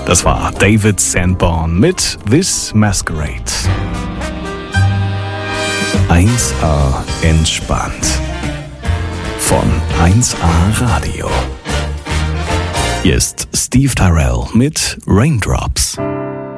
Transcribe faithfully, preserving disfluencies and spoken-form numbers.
Das war David Sanborn mit This Masquerade. eins A entspannt. Von eins A Radio. Hier ist Steve Tyrell mit Raindrops.